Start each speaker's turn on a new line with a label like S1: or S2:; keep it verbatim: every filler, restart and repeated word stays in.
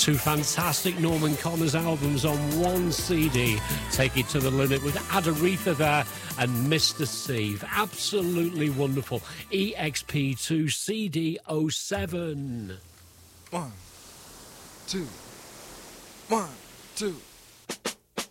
S1: Two fantastic Norman Connors albums on one C D. Take It to the Limit with Aretha there and Mister Steve. Absolutely wonderful. E X P two C D oh seven.
S2: One, two, one, two.